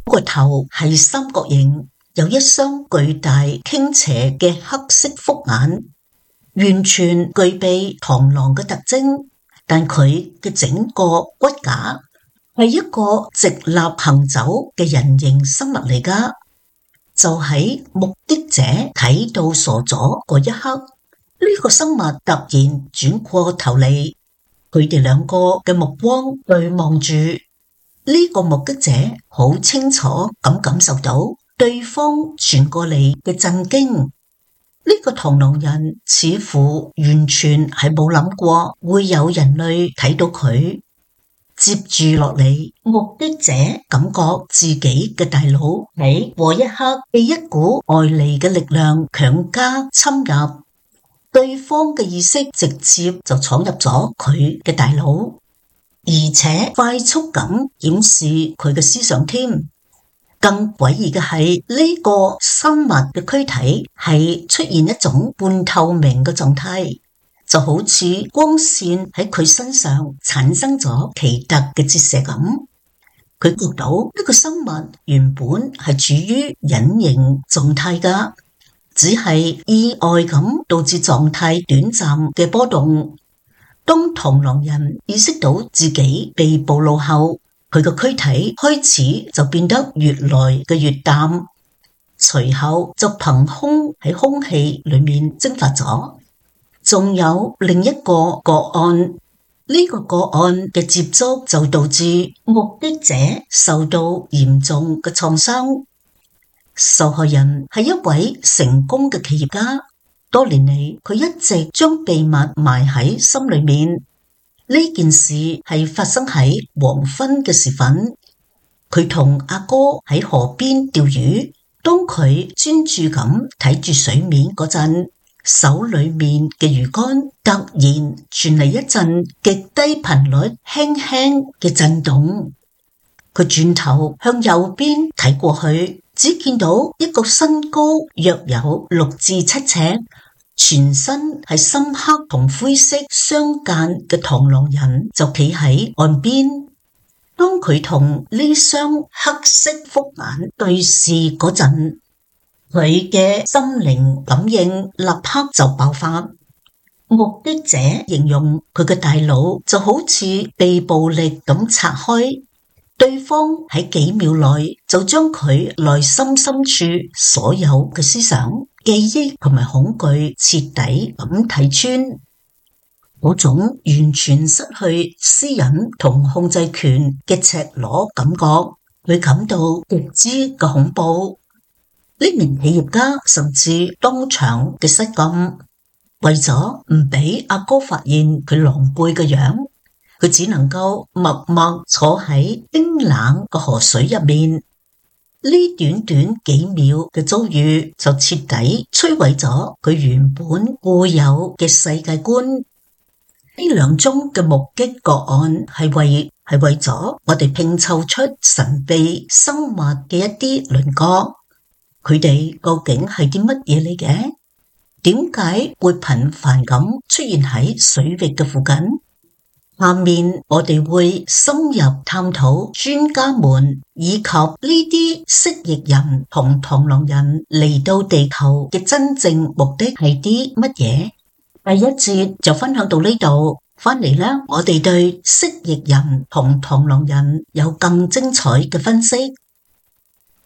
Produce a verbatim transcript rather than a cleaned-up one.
個頭係三角形，有一雙巨大傾斜嘅黑色複眼，完全具備螳螂嘅特徵。但佢嘅整個骨架係一個直立行走嘅人形生物嚟㗎。就喺目擊者睇到傻咗嗰一刻，呢個生物突然轉過頭嚟，佢哋兩個嘅目光對望住。呢個目擊者好清楚咁感受到對方傳過嚟嘅震驚。呢個螳螂人似乎完全係冇諗過會有人類睇到佢。接住落嚟，目擊者感覺自己嘅大腦喺嗰一刻被一股外嚟嘅力量強加侵入，對方嘅意識直接就闖入咗佢嘅大腦，而且快速咁檢視佢嘅思想添。更詭異嘅係，呢個生物嘅軀體係出現一種半透明嘅狀態，就好似光線喺佢身上產生咗奇特嘅折射咁。佢覺到呢個生物原本係處於隱形狀態㗎，只係意外咁導致狀態短暫嘅波動。當螳螂人意識到自己被暴露後，佢個軀體開始就變得越來嘅越淡，隨後就憑空喺空氣裏面蒸發咗。仲有另一個個案，呢個個案嘅接觸就導致目擊者受到嚴重嘅創傷。受害人係一位成功嘅企業家，多年嚟佢一直將秘密埋喺心裏面。呢件事係發生喺黃昏嘅時分，佢同阿哥喺河邊釣魚，當佢專注咁睇住水面嗰陣，手裏面嘅魚竿突然傳嚟一陣極低頻率輕輕嘅震動。佢轉頭向右邊睇過去，只見到一個身高約有六至七尺，全身係深黑同灰色相間嘅螳螂人就企喺岸邊。當佢同呢雙黑色複眼對視嗰陣，佢嘅心靈感應立刻就爆發。目擊者形容佢嘅大腦就好似被暴力咁拆開，對方喺幾秒內就將佢內心深處所有嘅思想、記憶同埋恐懼徹底咁睇穿。嗰種完全失去私隱同控制權嘅赤裸感覺，佢感到極之嘅恐怖。呢名企業家甚至當場嘅失禁，為咗唔俾阿哥發現佢狼狽嘅樣，佢只能夠默默坐喺冰冷嘅河水入面。呢短短幾秒嘅遭遇就徹底摧毀咗佢原本固有嘅世界觀。呢兩宗嘅目擊個案係為係為咗我哋拼湊出神秘生物嘅一啲輪廓。佢哋究竟係啲乜嘢嚟嘅？點解會頻繁咁出現喺水域嘅附近？下面我哋會深入探討專家們以及呢啲蜥蜴人同螳螂人嚟到地球嘅真正目的係啲乜嘢？第一節就分享到呢度，翻嚟啦，我哋對蜥蜴人同螳螂人有更精彩嘅分析。